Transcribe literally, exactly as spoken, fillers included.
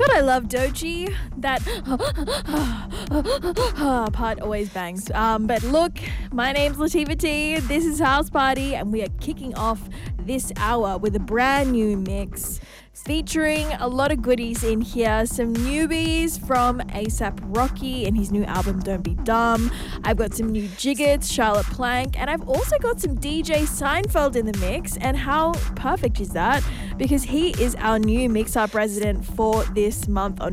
God, I love Doechii. That part always bangs. Um, but look, my name's Latifah T. This is House Party, and we are kicking off this hour with a brand new mix featuring a lot of goodies in here. Some newbies from ASAP Rocky and his new album Don't Be Dumb. I've got some new Jiggets, Charlotte Plank, and I've also got some D J Seinfeld in the mix. And how perfect is that? Because he is our new Mix Up resident for this month on